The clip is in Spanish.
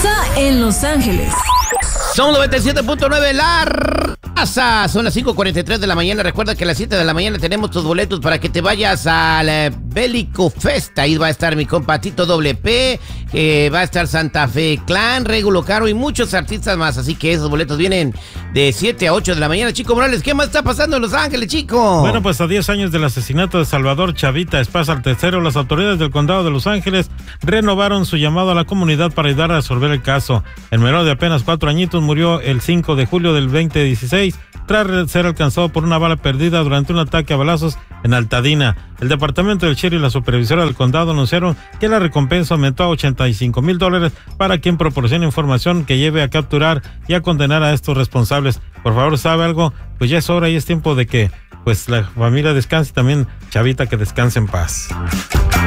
pasa en Los Ángeles? Somos 97.9 La Raza. Son las 5:43 de la mañana. Recuerda que a las 7 de la mañana tenemos tus boletos para que te vayas al Bélico Fest. Ahí va a estar mi compa Tito WP, va a estar Santa Fe Clan, Regulo Caro y muchos artistas más. Así que esos boletos vienen de 7 a 8 de la mañana. Chico Morales, ¿qué más está pasando en Los Ángeles, chico? Bueno, pues a 10 años del asesinato de Salvador Chavita Esparza III, las autoridades del condado de Los Ángeles renovaron su llamado a la comunidad para ayudar a resolver el caso. El menor de apenas 4 añitos murió el 5 de julio del 2016 tras ser alcanzado por una bala perdida durante un ataque a balazos en Altadena. El departamento del sheriff y la supervisora del condado anunciaron que la recompensa aumentó a $85,000 para quien proporcione información que lleve a capturar y a condenar a estos responsables. Por favor, ¿sabe algo? Pues ya es hora y es tiempo de que pues la familia descanse y también Chavita que descanse en paz.